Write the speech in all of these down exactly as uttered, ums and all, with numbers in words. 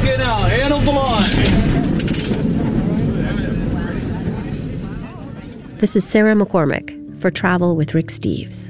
Okay, now, hand of the line. This is Sarah McCormick for Travel with Rick Steves.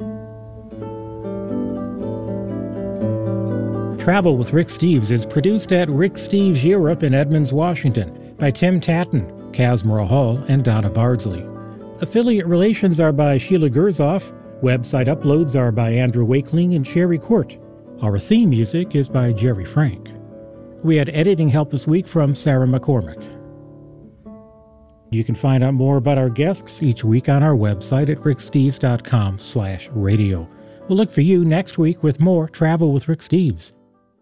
Travel with Rick Steves is produced at Rick Steves Europe in Edmonds, Washington by Tim Tatton, Casmara Hall, and Donna Bardsley. Affiliate relations are by Sheila Gerzoff. Website uploads are by Andrew Wakeling and Sherry Court. Our theme music is by Jerry Frank. We had editing help this week from Sarah McCormick. You can find out more about our guests each week on our website at ricksteves.com slash radio. We'll look for you next week with more Travel with Rick Steves.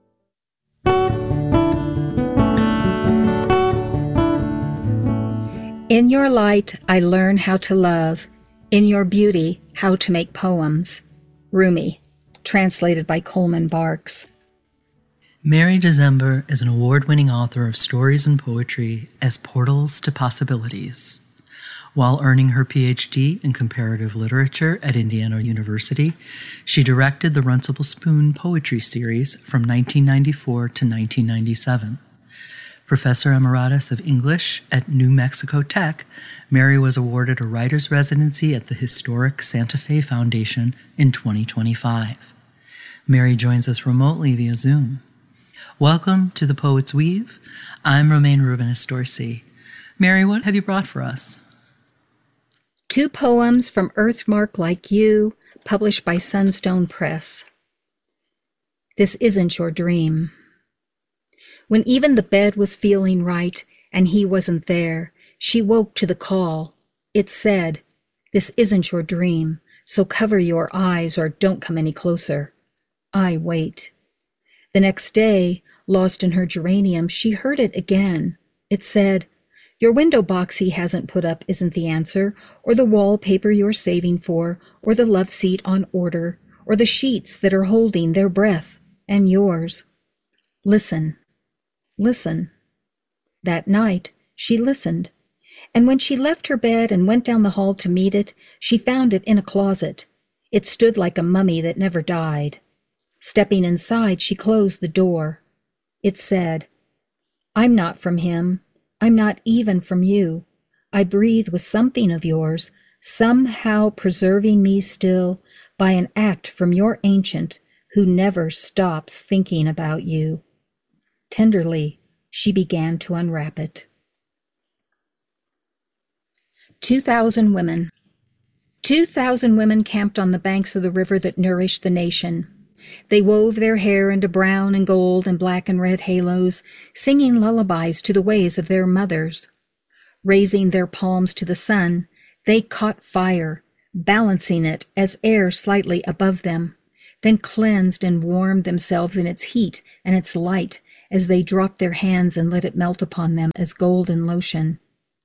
In your light, I learn how to love. In your beauty, how to make poems. Rumi, translated by Coleman Barks. Mary December is an award-winning author of stories and poetry as portals to possibilities. While earning her P H D in comparative literature at Indiana University, she directed the Runcible Spoon poetry series from nineteen ninety-four to nineteen ninety-seven. Professor Emeritus of English at New Mexico Tech, Mary was awarded a writer's residency at the historic Santa Fe Foundation in twenty twenty-five. Mary joins us remotely via Zoom. Welcome to The Poet's Weave. I'm Romaine Rubinis Dorsey. Mary, what have you brought for us? Two poems from Earthmark Like You, published by Sunstone Press. This isn't your dream. When even the bed was feeling right and he wasn't there, she woke to the call. It said, "This isn't your dream, so cover your eyes or don't come any closer." I wait. The next day, lost in her geranium, she heard it again. It said, "Your window box he hasn't put up isn't the answer, or the wallpaper you're saving for, or the love seat on order, or the sheets that are holding their breath and yours. Listen, listen." That night, she listened, and when she left her bed and went down the hall to meet it, she found it in a closet. It stood like a mummy that never died. Stepping inside, she closed the door. It said, "I'm not from him. I'm not even from you. I breathe with something of yours, somehow preserving me still by an act from your ancient who never stops thinking about you." Tenderly, she began to unwrap it. Two thousand women. Two thousand women camped on the banks of the river that nourished the nation. They wove their hair into brown and gold and black and red halos, singing lullabies to the ways of their mothers. Raising their palms to the sun, they caught fire, balancing it as air slightly above them, then cleansed and warmed themselves in its heat and its light as they dropped their hands and let it melt upon them as golden lotion.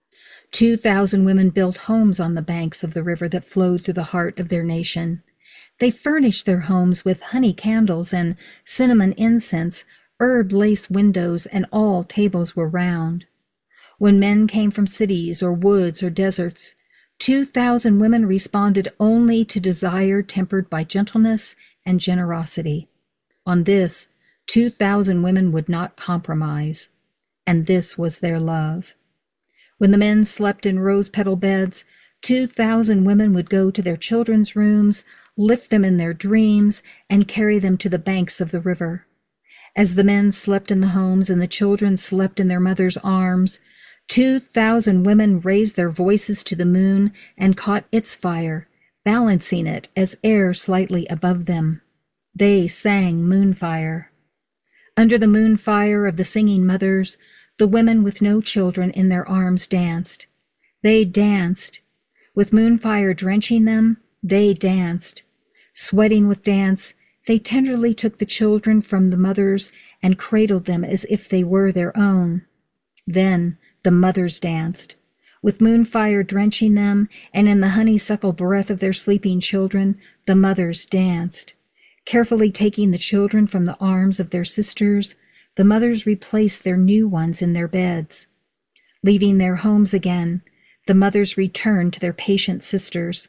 Two thousand women built homes on the banks of the river that flowed through the heart of their nation. They furnished their homes with honey candles and cinnamon incense, herb lace windows, and all tables were round. When men came from cities or woods or deserts, two thousand women responded only to desire tempered by gentleness and generosity. On this, two thousand women would not compromise, and this was their love. When the men slept in rose-petal beds, two thousand women would go to their children's rooms, lift them in their dreams, and carry them to the banks of the river. As the men slept in the homes and the children slept in their mothers' arms, two thousand women raised their voices to the moon and caught its fire, balancing it as air slightly above them. They sang Moonfire. Under the moonfire of the singing mothers, the women with no children in their arms danced. They danced. With moonfire drenching them, they danced. Sweating with dance, they tenderly took the children from the mothers and cradled them as if they were their own. Then the mothers danced. With moonfire drenching them, and in the honeysuckle breath of their sleeping children, the mothers danced. Carefully taking the children from the arms of their sisters, the mothers replaced their new ones in their beds. Leaving their homes again, the mothers returned to their patient sisters.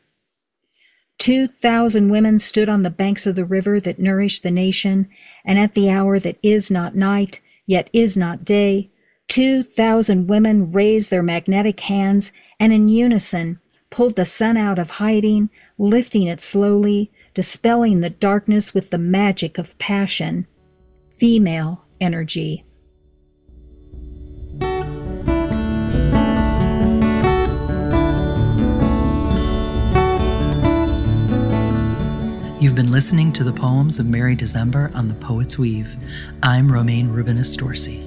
Two thousand women stood on the banks of the river that nourished the nation, and at the hour that is not night, yet is not day. Two thousand women raised their magnetic hands and in unison pulled the sun out of hiding, lifting it slowly, dispelling the darkness with the magic of passion. Female energy. You've been listening to the poems of Mary December on The Poet's Weave. I'm Romaine Rubinas-Dorsey.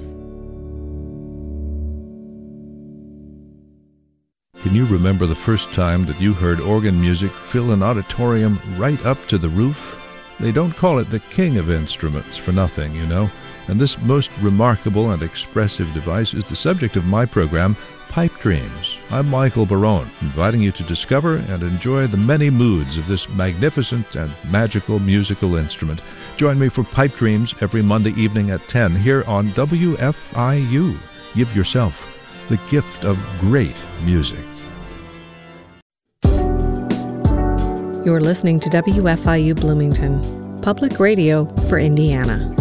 Can you remember the first time that you heard organ music fill an auditorium right up to the roof? They don't call it the king of instruments for nothing, you know. And this most remarkable and expressive device is the subject of my program, Pipe Dreams. I'm Michael Barone, inviting you to discover and enjoy the many moods of this magnificent and magical musical instrument. Join me for Pipe Dreams every Monday evening at ten here on W F I U. Give yourself the gift of great music. You're listening to W F I U Bloomington, public radio for Indiana.